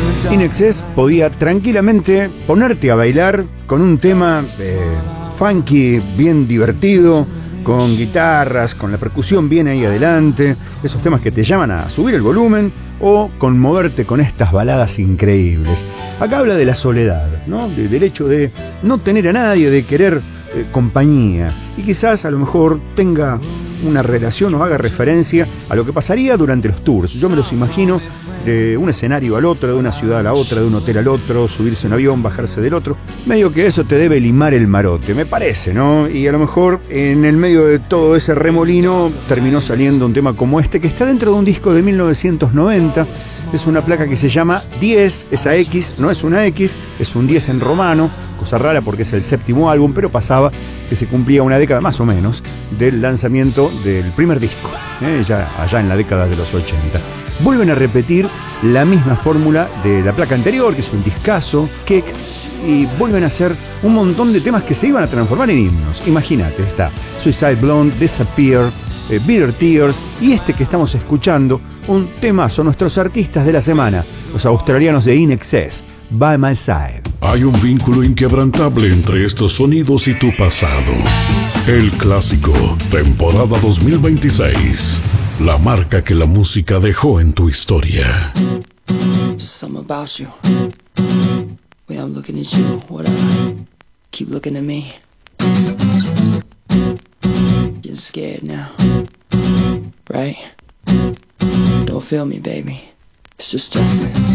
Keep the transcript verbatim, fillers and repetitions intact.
In Excess podía tranquilamente ponerte a bailar con un tema eh, funky, bien divertido, con guitarras, con la percusión bien ahí adelante, esos temas que te llaman a subir el volumen o conmoverte con estas baladas increíbles. Acá habla de la soledad, ¿no? De, del hecho de no tener a nadie, de querer eh, compañía, y quizás a lo mejor tenga una relación o haga referencia a lo que pasaría durante los tours. Yo me los imagino de un escenario al otro, de una ciudad a la otra, de un hotel al otro, subirse en un avión, bajarse del otro. Medio que eso te debe limar el marote, me parece, ¿no? Y a lo mejor en el medio de todo ese remolino terminó saliendo un tema como este, que está dentro de un disco de mil novecientos noventa. Es una placa que se llama diez, esa X no es una X, es un diez en romano, cosa rara porque es el séptimo álbum, pero pasaba que se cumplía una década más o menos del lanzamiento del primer disco, ¿eh? ya allá en la década de los ochenta. Vuelven a repetir la misma fórmula de la placa anterior, que es un discazo, Kick, y vuelven a hacer un montón de temas que se iban a transformar en himnos. Imagínate, está Suicide Blonde, Disappear, eh, Bitter Tears, y este que estamos escuchando, un temazo, nuestros artistas de la semana, los australianos de In Excess, By My Side. Hay un vínculo inquebrantable entre estos sonidos y tu pasado. El clásico, temporada dos mil veintiséis. La marca que la música dejó en tu historia. Something about you. Way I'm looking at you, whatever. Keep looking at me. Getting scared now. Right? Don't feel me, baby. It's just Justin.